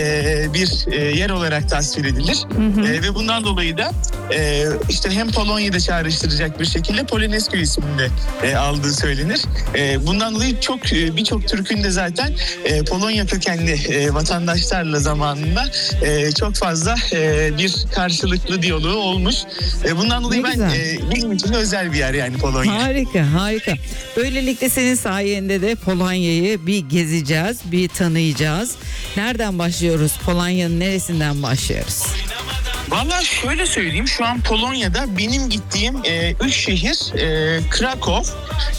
bir yer olarak tasvir edilir. Ve bundan dolayı da işte hem Polonya'da çağrıştıracak bir şekilde Polonezköy ismini de aldığı söylenir. Bundan dolayı birçok Türk'ün de zaten Polonya kökenli vatandaşlarla zamanında çok fazla bir karşılıklı diyaloğu olmuş. Bundan dolayı benim için özel bir yer yani Polonya. Harika. Böylelikle senin sayende de Polonya'yı bir gezeceğiz, bir tanıyacağız. Nereden başlıyoruz? Polonya'nın neresinden başlıyoruz? Vallahi şöyle söyleyeyim, şu an Polonya'da benim gittiğim 3 şehir Krakow,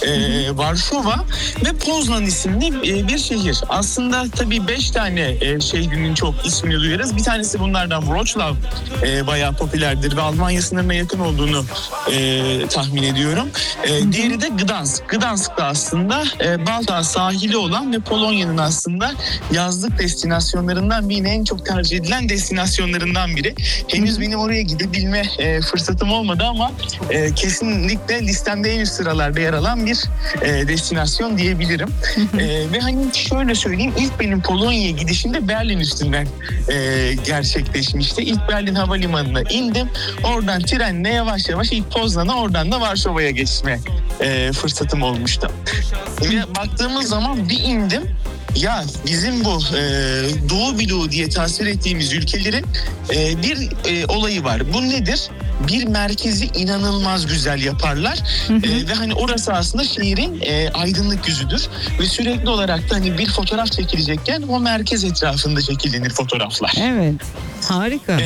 Varşova ve Poznan isimli bir şehir. Aslında tabii 5 tane şehrinin çok ismini duyarız. Bir tanesi bunlardan Wrocław bayağı popülerdir ve Almanya sınırına yakın olduğunu tahmin ediyorum. Diğeri de Gdansk. Gdansk da aslında Baldağ sahili olan ve Polonya'nın aslında yazlık destinasyonlarından birine, en çok tercih edilen destinasyonlarından biri. Henüz benim oraya gidebilme fırsatım olmadı ama kesinlikle listemde en üst sıralarda yer alan bir destinasyon diyebilirim. Ve hani şöyle söyleyeyim, ilk benim Polonya'ya gidişimde Berlin üstünden gerçekleşmişti. İlk Berlin Havalimanı'na indim. Oradan trenle yavaş yavaş ilk Poznan'a, oradan da Varşova'ya geçme fırsatım olmuştu. Ve baktığımız zaman bir indim. Ya bizim bu Doğu bloğu diye tasvir ettiğimiz ülkelerin bir olayı var. Bu nedir? Bir merkezi inanılmaz güzel yaparlar. Ve hani orası aslında şehrin aydınlık yüzüdür. Ve sürekli olarak da hani bir fotoğraf çekilecekken o merkez etrafında çekilir fotoğraflar. Evet. Harika.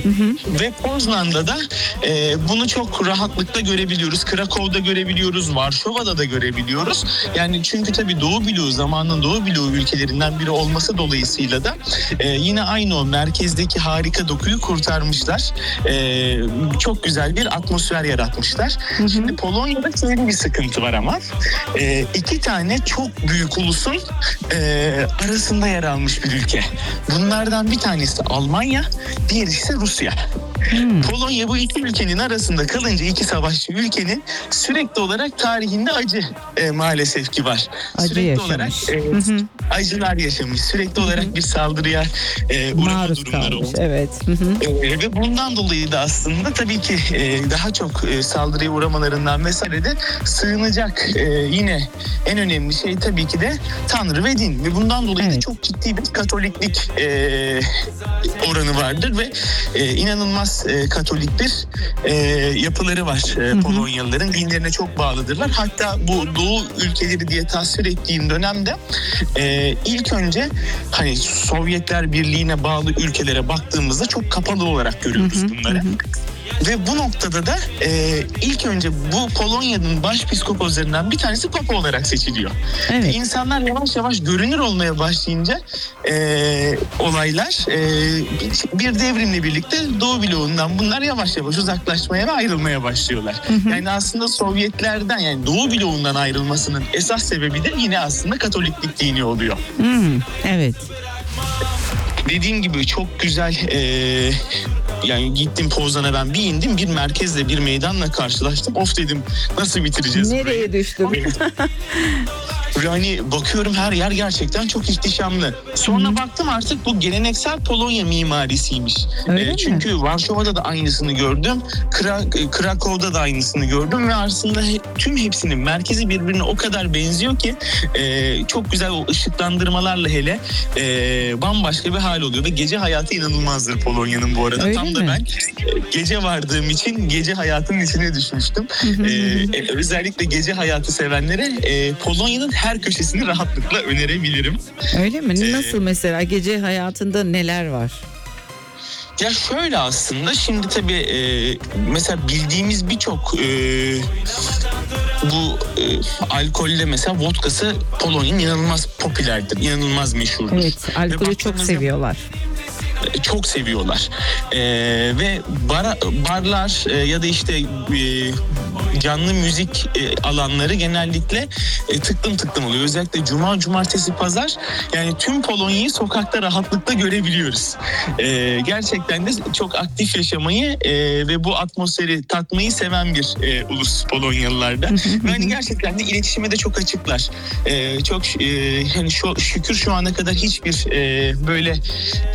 Ve Poznan'da da bunu çok rahatlıkla görebiliyoruz. Krakow'da görebiliyoruz. Varşova'da da görebiliyoruz. Yani çünkü tabii Doğu bloğu, zamanın Doğu bloğu ülkelerinden biri olması dolayısıyla da yine aynı o merkezdeki harika dokuyu kurtarmışlar. Çok güzel bir atmosfer yaratmışlar. Şimdi Polonya'da şöyle bir sıkıntı var ama 2 tane çok büyük ulusun arasında yer almış bir ülke. Bunlardan bir tanesi Almanya, diğeri ise Rusya. Polonya bu iki ülkenin arasında kalınca, iki savaşçı ülkenin sürekli olarak tarihinde acı maalesef ki var. Acı sürekli yaşamış. olarak acılar yaşamış. Sürekli olarak bir saldırıya uğrama Maruz durumları kalmış. oldu. Evet. Ve bundan dolayı da aslında tabii ki daha çok saldırıya uğramalarından vesaire de sığınacak yine en önemli şey tabii ki de Tanrı ve din. Ve bundan dolayı da çok ciddi bir Katoliklik oranı vardır ve inanılmaz Katolik bir yapıları var Polonyalıların. Dinlerine çok bağlıdırlar. Hatta bu Doğu ülkeleri diye tasvir ettiğim dönemde ilk önce hani Sovyetler Birliği'ne bağlı ülkelere baktığımızda çok kapalı olarak görüyoruz bunları. Ve bu noktada da ilk önce bu Polonya'nın başpiskoposlarından bir tanesi Papa olarak seçiliyor. Evet. İnsanlar yavaş yavaş görünür olmaya başlayınca olaylar bir devrimle birlikte Doğu bloğundan bunlar yavaş yavaş uzaklaşmaya ve ayrılmaya başlıyorlar. Yani aslında Sovyetlerden, yani Doğu bloğundan ayrılmasının esas sebebi de yine aslında Katoliklik dini oluyor. Evet. Dediğim gibi çok güzel, yani gittim Poznan'a, ben bir indim, bir merkezle, bir meydanla karşılaştım. Of dedim, nasıl bitireceğiz burayı? Nereye düştüm? Yani bakıyorum her yer gerçekten çok ihtişamlı. Sonra baktım artık bu geleneksel Polonya mimarisiymiş. Çünkü Varşova'da da aynısını gördüm. Krakow'da da aynısını gördüm ve aslında tüm hepsinin merkezi birbirine o kadar benziyor ki çok güzel o ışıklandırmalarla hele bambaşka bir hal oluyor ve gece hayatı inanılmazdır Polonya'nın bu arada. Öyle Tam da mi? ben gece vardığım için gece hayatının içine düşmüştüm. Özellikle gece hayatı sevenlere Polonya'nın her köşesini rahatlıkla önerebilirim. Öyle mi? Nasıl mesela gece hayatında neler var? Ya şöyle aslında şimdi tabii mesela bildiğimiz birçok bu alkolle mesela vodkası Polonya'nın inanılmaz popülerdir, inanılmaz meşhurdur. Evet, alkolü çok seviyorlar. Çok seviyorlar. Ve barlar ya da işte canlı müzik alanları genellikle tıklım tıklım oluyor. Özellikle cuma, cumartesi, pazar, yani tüm Polonya'yı sokakta rahatlıkla görebiliyoruz. Gerçekten de çok aktif yaşamayı ve bu atmosferi tatmayı seven bir ulus Polonyalılarda. Ve hani gerçekten de iletişime de çok açıklar. Çok hani şükür şu ana kadar hiçbir böyle